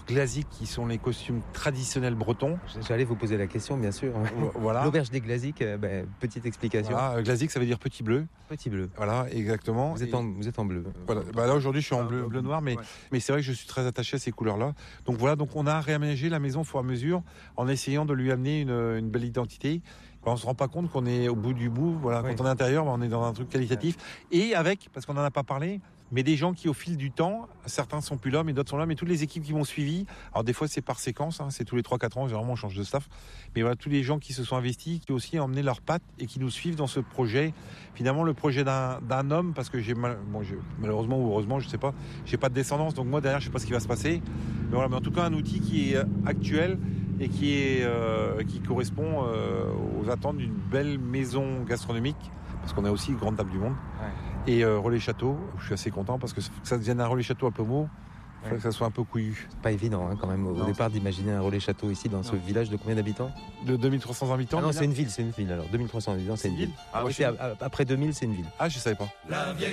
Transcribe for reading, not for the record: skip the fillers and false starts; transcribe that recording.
Glazik, qui sont les costumes traditionnels bretons. J'allais vous poser la question, bien sûr. Voilà. L'auberge des Glazik, petite explication. Voilà, Glazik, ça veut dire petit bleu. Petit bleu. Voilà, exactement. Vous êtes en bleu. Voilà. Là aujourd'hui je suis en bleu noir, mais c'est vrai que je suis très attaché à ces couleurs-là. Donc voilà, donc on a réaménagé la maison au fur et à mesure en essayant de lui amener une belle identité. On se rend pas compte qu'on est au bout du bout. Voilà, quand on est à l'intérieur, on est dans un truc qualitatif. Et avec, parce qu'on en a pas parlé, mais des gens qui au fil du temps, certains sont plus là, mais d'autres sont là, mais toutes les équipes qui m'ont suivi, alors des fois c'est par séquence, c'est tous les 3-4 ans, généralement on change de staff, mais voilà, tous les gens qui se sont investis, qui ont aussi emmené leurs pattes et qui nous suivent dans ce projet, finalement le projet d'un homme, parce que malheureusement ou heureusement, je sais pas, j'ai pas de descendance, donc moi derrière je sais pas ce qui va se passer, mais voilà, mais en tout cas un outil qui est actuel et qui correspond aux attentes d'une belle maison gastronomique, parce qu'on a aussi grande table du monde. Ouais. Et Relais Château, je suis assez content parce que ça devienne un Relais Château à Pommeau, il faut que ça soit un peu couillu. C'est pas évident quand même au départ d'imaginer un Relais Château ici dans ce village de combien d'habitants ? De 2300 habitants. Ah non, c'est une ville alors. 2300 habitants, c'est une ville. Ah, après 2000, c'est une ville. Ah, je savais pas.